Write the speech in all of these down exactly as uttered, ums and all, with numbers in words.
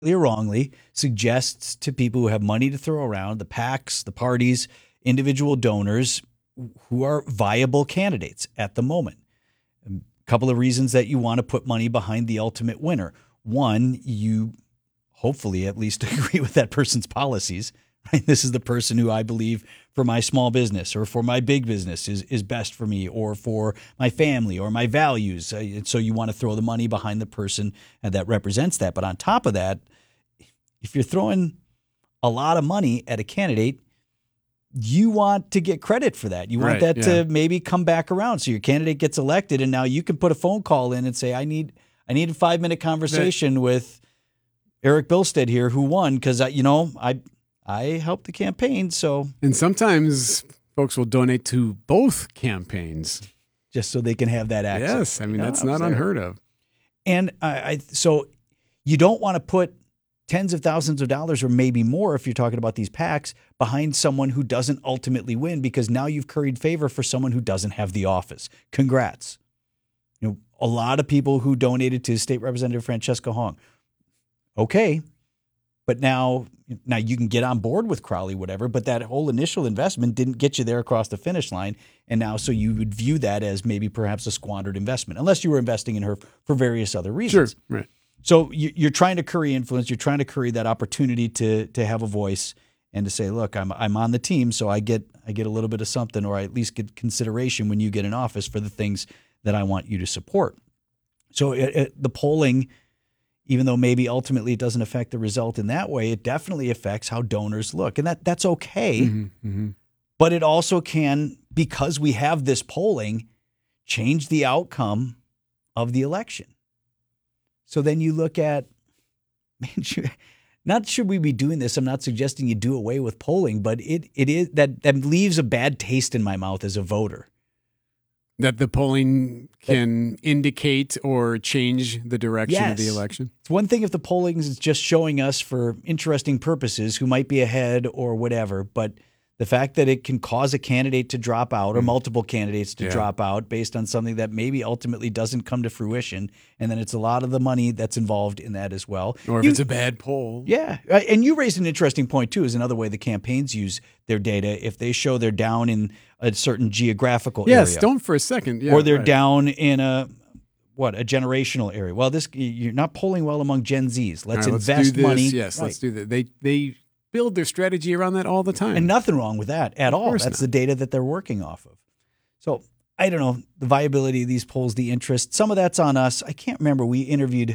or wrongly, suggests to people who have money to throw around, the PACs, the parties, individual donors who are viable candidates at the moment. A couple of reasons that you want to put money behind the ultimate winner. One, you hopefully at least agree with that person's policies. Right? This is the person who I believe for my small business or for my big business is, is best for me, or for my family or my values. Uh, so you want to throw the money behind the person that represents that. But on top of that, if you're throwing a lot of money at a candidate, you want to get credit for that. You want Right, that yeah. to maybe come back around. So your candidate gets elected, and now you can put a phone call in and say, I need I need a five-minute conversation that, with Eric Bilstead here, who won, because, you know, I I helped the campaign. So And sometimes folks will donate to both campaigns. Just so they can have that access. Yes, I mean, You know, that's I was not there. unheard of. And I, I so you don't want to put tens of thousands of dollars or maybe more, if you're talking about these PACs, behind someone who doesn't ultimately win, because now you've curried favor for someone who doesn't have the office. Congrats. You know, a lot of people who donated to State Representative Francesca Hong. Okay. But now, now you can get on board with Crowley, whatever, but that whole initial investment didn't get you there across the finish line. And now, so you would view that as maybe perhaps a squandered investment, unless you were investing in her for various other reasons. Sure, right. So you- you're trying to curry influence. You're trying to curry that opportunity to to have a voice and to say, look, I'm I'm on the team, so I get I get a little bit of something, or I at least get consideration when you get in office for the things that I want you to support. So it, it, the polling, even though maybe ultimately it doesn't affect the result in that way, it definitely affects how donors look, and that that's okay. Mm-hmm, mm-hmm. But it also can, because we have this polling, change the outcome of the election. So then you look at, man, should, not should we be doing this? I'm not suggesting you do away with polling, but it it is that that leaves a bad taste in my mouth as a voter. That the polling can indicate or change the direction of the Yes. election? It's one thing if the polling is just showing us for interesting purposes who might be ahead or whatever, but the fact that it can cause a candidate to drop out or multiple candidates to Yeah. drop out based on something that maybe ultimately doesn't come to fruition, and then it's a lot of the money that's involved in that as well. Or if You- it's a bad poll. Yeah. Uh, And you raised an interesting point, too, is another way the campaigns use their data. If they show they're down in a certain geographical Yes, area, don't for a second. Yeah, or they're right. down in a, what, a generational area. Well, this you're not polling well among Gen Zs. Let's All right, invest let's do this. money. Yes, Right. let's do that. They they build their strategy around that all the time. And nothing wrong with that at Of all. course That's not. the data that they're working off of. So I don't know, the viability of these polls, the interest, some of that's on us. I can't remember. We interviewed,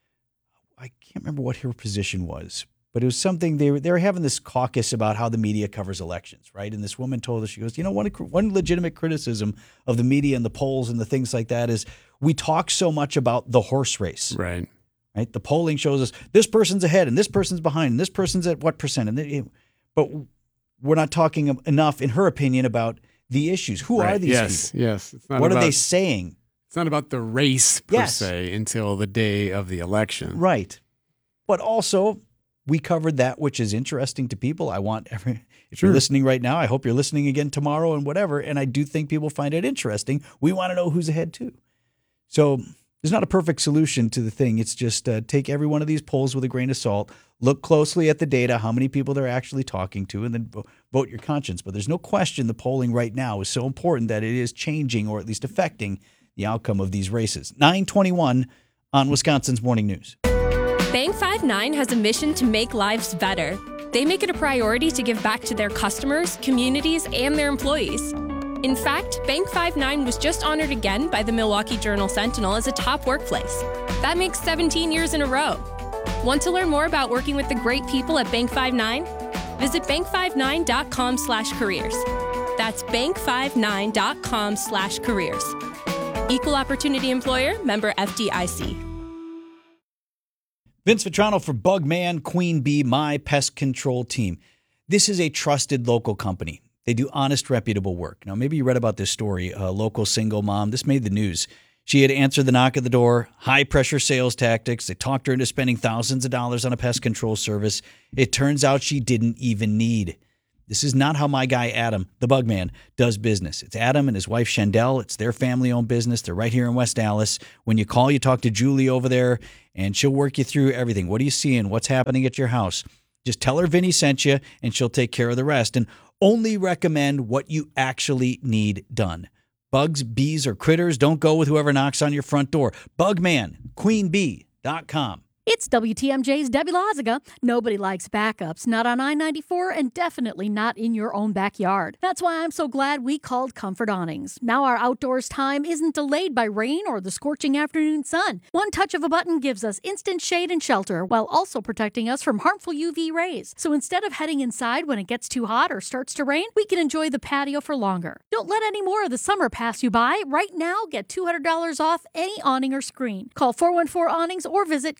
I can't remember what her position was, but it was something they were, they were having this caucus about how the media covers elections, right? And this woman told us, she goes, you know, one, one legitimate criticism of the media and the polls and the things like that is we talk so much about the horse race. Right. Right? The polling shows us this person's ahead and this person's behind and this person's at what percent. And they, but we're not talking enough, in her opinion, about the issues. Who Right. are these yes, people? Yes, It's not What about, are they saying? It's not about the race per Yes. se until the day of the election. Right. But also, we covered that which is interesting to people. I want every, if Sure. you're listening right now, I hope you're listening again tomorrow and whatever. And I do think people find it interesting. We want to know who's ahead too. So there's not a perfect solution to the thing. It's just uh, take every one of these polls with a grain of salt, look closely at the data, how many people they're actually talking to, and then vo- vote your conscience. But there's no question the polling right now is so important that it is changing, or at least affecting, the outcome of these races. nine twenty-one on Wisconsin's Morning News. Bank five nine has a mission to make lives better. They make it a priority to give back to their customers, communities, and their employees. In fact, Bank five nine was just honored again by the Milwaukee Journal Sentinel as a top workplace. That makes seventeen years in a row. Want to learn more about working with the great people at Bank five nine? Visit bank five nine dot com slash careers. That's bank five nine dot com slash careers. Equal Opportunity Employer, member F D I C. Vince Vitrano for Bugman Queen Bee, my pest control team. This is a trusted local company. They do honest, reputable work. Now, maybe you read about this story, a local single mom. This made the news. She had answered the knock at the door, high-pressure sales tactics. They talked her into spending thousands of dollars on a pest control service. It turns out she didn't even need This is not how my guy Adam, the bug man, does business. It's Adam and his wife Shandell. It's their family-owned business. They're right here in West Dallas. When you call, you talk to Julie over there, and she'll work you through everything. What are you seeing? What's happening at your house? Just tell her Vinny sent you, and she'll take care of the rest. And only recommend what you actually need done. Bugs, bees, or critters, don't go with whoever knocks on your front door. Bugman, queen bee dot com. It's W T M J's Debbie Loziga. Nobody likes backups, not on I ninety-four and definitely not in your own backyard. That's why I'm so glad we called Comfort Awnings. Now our outdoors time isn't delayed by rain or the scorching afternoon sun. One touch of a button gives us instant shade and shelter while also protecting us from harmful U V rays. So instead of heading inside when it gets too hot or starts to rain, we can enjoy the patio for longer. Don't let any more of the summer pass you by. Right now, get two hundred dollars off any awning or screen. Call four one four awnings or visit